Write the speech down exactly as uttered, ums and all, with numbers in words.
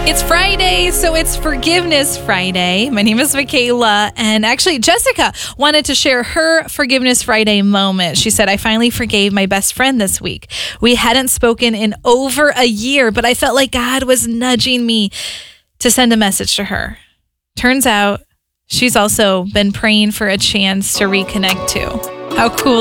It's Friday, so it's Forgiveness Friday. My name is Michaela, and actually Jessica wanted to share her Forgiveness Friday moment. She said, I finally forgave my best friend this week. We hadn't spoken in over a year, but I felt like God was nudging me to send a message to her. Turns out she's also been praying for a chance to reconnect too. How cool